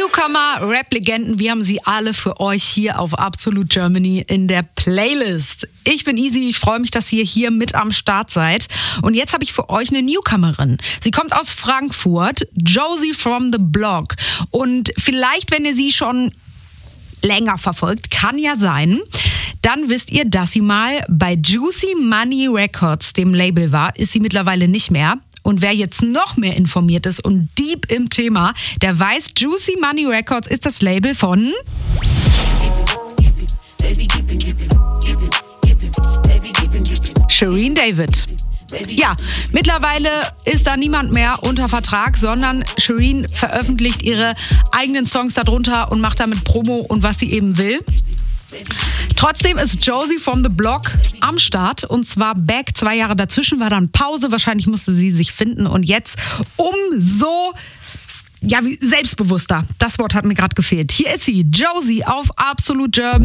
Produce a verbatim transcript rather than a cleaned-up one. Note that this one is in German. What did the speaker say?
Newcomer, Rap-Legenden, wir haben sie alle für euch hier auf Absolute Germany in der Playlist. Ich bin Easy, ich freue mich, dass ihr hier mit am Start seid. Und jetzt habe ich für euch eine Newcomerin. Sie kommt aus Frankfurt, Josie from the Block. Und vielleicht, wenn ihr sie schon länger verfolgt, kann ja sein, dann wisst ihr, dass sie mal bei Juicy Money Records, dem Label war, ist sie mittlerweile nicht mehr. Und wer jetzt noch mehr informiert ist und deep im Thema, der weiß, Juicy Money Records ist das Label von Shirin David. Ja, mittlerweile ist da niemand mehr unter Vertrag, sondern Shirin veröffentlicht ihre eigenen Songs darunter und macht damit Promo und was sie eben will. Trotzdem ist Josie from the Block am Start und zwar back. Zwei Jahre dazwischen war dann Pause. Wahrscheinlich musste sie sich finden und jetzt umso ja, wie selbstbewusster. Das Wort hat mir gerade gefehlt. Hier ist sie, Josie auf Absolute Germany.